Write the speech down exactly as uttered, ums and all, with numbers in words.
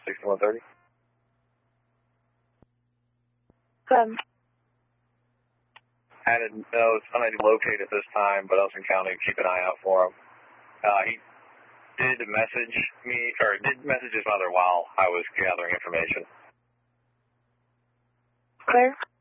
sixty-one thirty. Um, I didn't know it's unable to locate at this time, but Elson County, keep an eye out for him. Uh, he did message me, or did message his mother while I was gathering information. Claire?